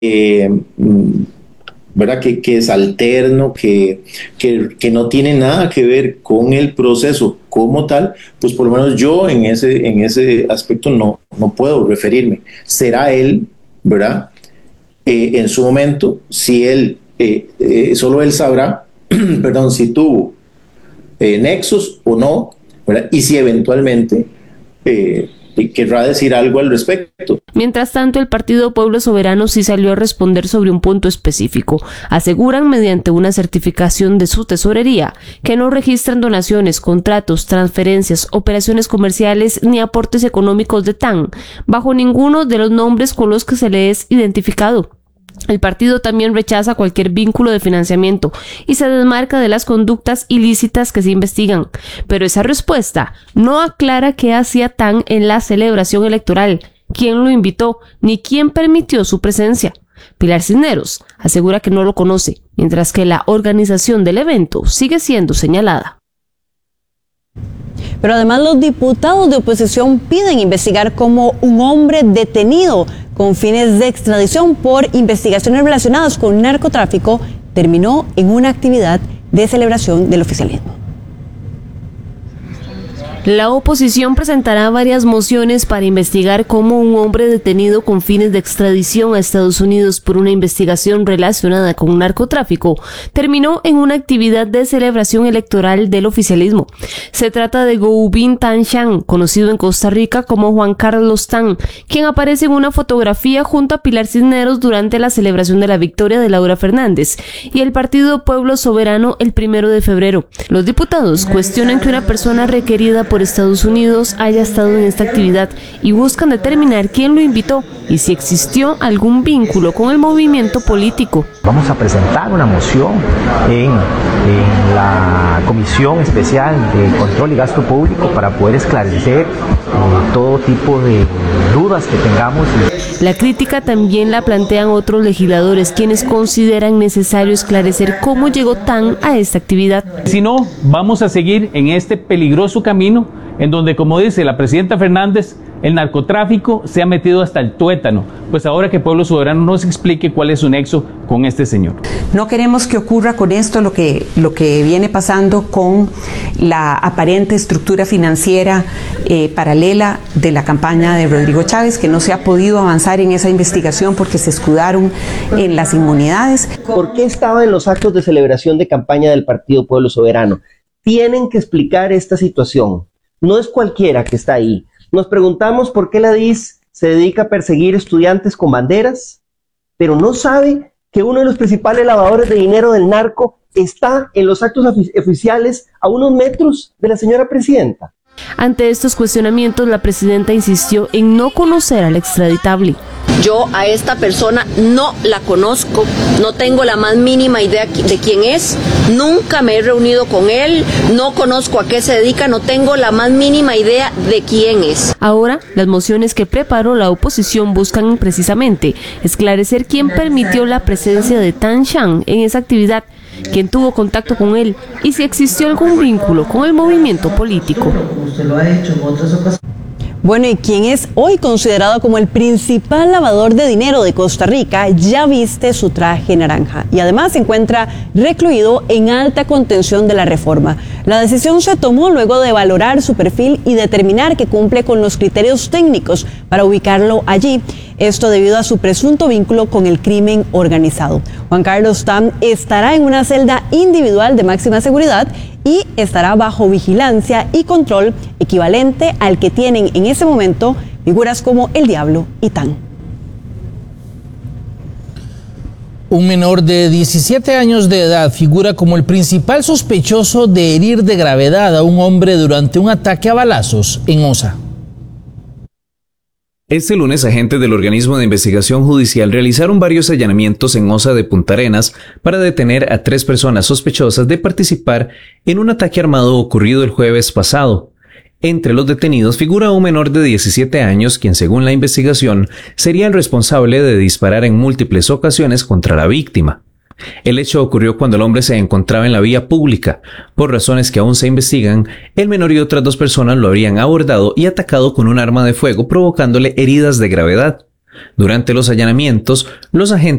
¿verdad? Que es alterno, que no tiene nada que ver con el proceso como tal, pues por lo menos yo en ese aspecto no puedo referirme. Será él, ¿verdad? En su momento, si él, solo él sabrá, perdón, si tuvo nexos o no, ¿verdad? Y si eventualmente querrá decir algo al respecto. Mientras tanto, el Partido Pueblo Soberano sí salió a responder sobre un punto específico. Aseguran mediante una certificación de su tesorería que no registran donaciones, contratos, transferencias, operaciones comerciales ni aportes económicos de TAN, bajo ninguno de los nombres con los que se le es identificado. El partido también rechaza cualquier vínculo de financiamiento y se desmarca de las conductas ilícitas que se investigan. Pero esa respuesta no aclara qué hacía TAN en la celebración electoral, quién lo invitó, ni quién permitió su presencia. Pilar Cisneros asegura que no lo conoce, mientras que la organización del evento sigue siendo señalada. Pero además los diputados de oposición piden investigar cómo un hombre detenido con fines de extradición por investigaciones relacionadas con narcotráfico terminó en una actividad de celebración del oficialismo. La oposición presentará varias mociones para investigar cómo un hombre detenido con fines de extradición a Estados Unidos por una investigación relacionada con narcotráfico terminó en una actividad de celebración electoral del oficialismo. Se trata de Go Bin Tan Shan, conocido en Costa Rica como Juan Carlos Tan, quien aparece en una fotografía junto a Pilar Cisneros durante la celebración de la victoria de Laura Fernández y el Partido Pueblo Soberano el 1 de febrero. Los diputados cuestionan que una persona requerida por Estados Unidos haya estado en esta actividad y buscan determinar quién lo invitó y si existió algún vínculo con el movimiento político. Vamos a presentar una moción en la Comisión Especial de Control y Gasto Público para poder esclarecer todo tipo de dudas que tengamos. La crítica también la plantean otros legisladores, quienes consideran necesario esclarecer cómo llegó TAN a esta actividad. Si no, vamos a seguir en este peligroso camino en donde, como dice la presidenta Fernández, el narcotráfico se ha metido hasta el tuétano. Pues ahora que Pueblo Soberano nos explique cuál es su nexo con este señor. No queremos que ocurra con esto lo que viene pasando con la aparente estructura financiera paralela de la campaña de Rodrigo Chávez, que no se ha podido avanzar en esa investigación porque se escudaron en las inmunidades. ¿Por qué estaba en los actos de celebración de campaña del Partido Pueblo Soberano? Tienen que explicar esta situación. No es cualquiera que está ahí. Nos preguntamos por qué la DIS se dedica a perseguir estudiantes con banderas, pero no sabe que uno de los principales lavadores de dinero del narco está en los actos oficiales a unos metros de la señora presidenta. Ante estos cuestionamientos, la presidenta insistió en no conocer al extraditable. Yo a esta persona no la conozco, no tengo la más mínima idea de quién es, nunca me he reunido con él, no conozco a qué se dedica, no tengo la más mínima idea de quién es. Ahora, las mociones que preparó la oposición buscan precisamente esclarecer quién permitió la presencia de Tan Shan en esa actividad, quién tuvo contacto con él y si existió algún vínculo con el movimiento político. Usted lo ha hecho en otras ocasiones. Bueno, y quien es hoy considerado como el principal lavador de dinero de Costa Rica ya viste su traje naranja y además se encuentra recluido en alta contención de la reforma. La decisión se tomó luego de valorar su perfil y determinar que cumple con los criterios técnicos para ubicarlo allí. Esto debido a su presunto vínculo con el crimen organizado. Juan Carlos Tan estará en una celda individual de máxima seguridad y estará bajo vigilancia y control equivalente al que tienen en ese momento figuras como el Diablo y Tan. Un menor de 17 años de edad figura como el principal sospechoso de herir de gravedad a un hombre durante un ataque a balazos en Osa. Este lunes, agentes del organismo de investigación judicial realizaron varios allanamientos en Osa de Punta Arenas para detener a 3 personas sospechosas de participar en un ataque armado ocurrido el jueves pasado. Entre los detenidos figura un menor de 17 años, quien según la investigación sería el responsable de disparar en múltiples ocasiones contra la víctima. El hecho ocurrió cuando el hombre se encontraba en la vía pública. Por razones que aún se investigan, el menor y otras 2 personas lo habrían abordado y atacado con un arma de fuego, provocándole heridas de gravedad. Durante los allanamientos, los agentes